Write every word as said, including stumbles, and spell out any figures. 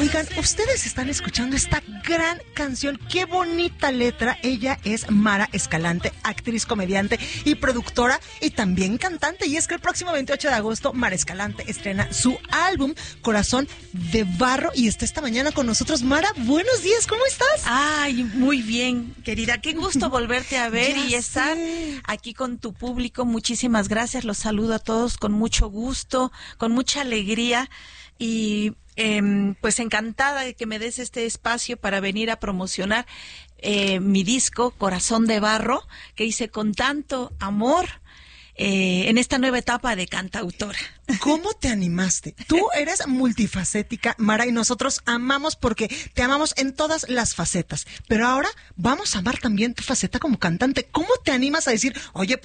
Oigan, ustedes están escuchando esta gran canción, qué bonita letra. Ella es Mara Escalante, actriz, comediante y productora y también cantante. Y es que el próximo veintiocho de agosto Mara Escalante estrena su álbum Corazón de Barro y está esta mañana con nosotros. Mara, buenos días, ¿cómo estás? Ay, muy bien, querida. Qué gusto volverte a ver Ya y estar sé. aquí con tu público. Muchísimas gracias. Los saludo a todos con mucho gusto, con mucha alegría y eh, pues encantada de que me des este espacio para venir a promocionar eh, mi disco Corazón de Barro, que hice con tanto amor eh, en esta nueva etapa de cantautora. ¿Cómo te animaste? Tú eres multifacética, Mara, y nosotros amamos porque te amamos en todas las facetas. Pero ahora vamos a amar también tu faceta como cantante. ¿Cómo te animas a decir, oye,